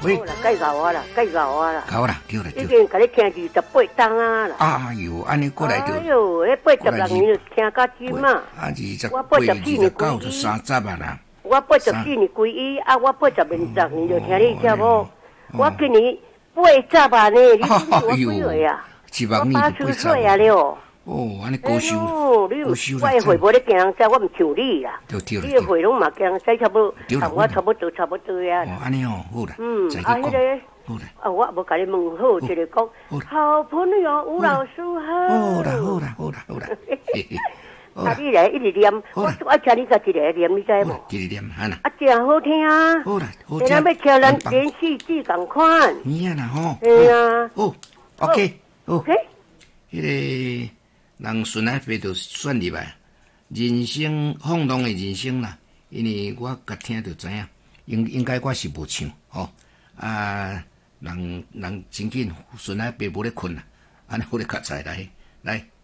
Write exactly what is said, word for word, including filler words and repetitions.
好啦，该搞我啦，该搞我啦。 搞啦，对啦，对。 已经甲你听二十八档啊啦。 哎呦，安尼过来就。 哎呦，迄八十六年就听到今嘛。 啊，二十我八十四年九就三十啊啦。 我八十四年归一，啊，我八十零十年就听你节目。我今年八十万呢，你我几岁啊？我八十岁啊了。 哦，安尼高收啦，高收啦。 我的会无咧惊人知，我唔像你啦。 对对啦。 你的会拢嘛惊人知，差不多同我差不多差不多呀。 哦，安尼哦，好啦。 嗯，啊，迄个。 好啦。 啊，我无甲你问好，一个讲好朋友吴老师好。 好啦，好啦，好啦，好啦。 啊，你来一直念，我我请你甲一个念，你知无？ 一直念，哈啦。 啊，真好听啊！ 好啦，好听。 咱要请咱连续剧共款。 你啊啦吼。 对啊。 哦 ，OK， 哦。OK。 迄个人顺来飞就选入来，人生放浪的人生啦。因为我甲听就知影，应应该我是无唱吼。啊，人人真紧顺来飞无咧困啦，安尼好咧较早来来。